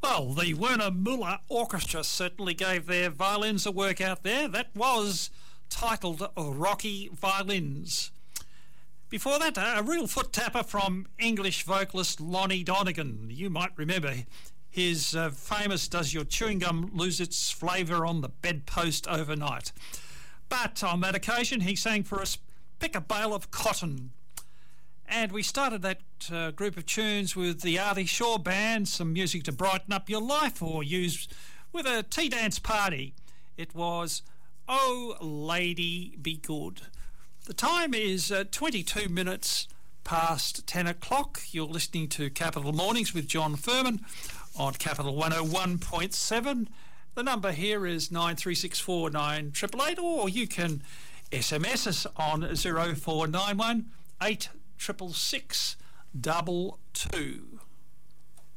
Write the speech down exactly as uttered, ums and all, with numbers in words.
Well, the Werner Muller Orchestra certainly gave their violins a workout there. That was titled Rocky Violins. Before that, a real foot tapper from English vocalist Lonnie Donegan. You might remember his uh, famous Does Your Chewing Gum Lose Its Flavour on the Bedpost Overnight? But on that occasion, he sang for us Pick a Bale of Cotton. And we started that uh, group of tunes with the Artie Shaw Band, some music to brighten up your life or use with a tea dance party. It was Oh Lady Be Good. The time is uh, twenty-two minutes past ten o'clock. You're listening to Capital Mornings with John Furman on Capital one oh one point seven. The number here is nine three six four nine eight eight eight, or you can S M S us on zero four nine one eight six six six double two.